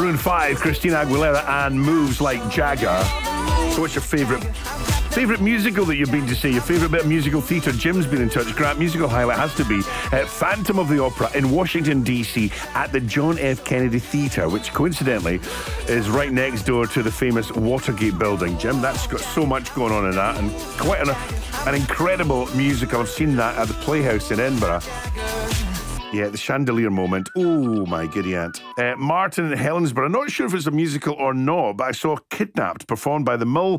Maroon 5, Christina Aguilera, and Moves Like Jagger. So what's your favourite musical that you've been to see? Your favourite bit of musical theatre? Jim's been in touch. Grant, musical highlight has to be Phantom of the Opera in Washington, D.C. at the John F. Kennedy Theatre, which coincidentally is right next door to the famous Watergate building. Jim, that's got so much going on in that, and quite an incredible musical. I've seen that at the Playhouse in Edinburgh. Yeah, the chandelier moment. Oh, my giddy aunt. Martin in Helensburgh. I'm not sure if it's a musical or not, but I saw Kidnapped performed by the Mill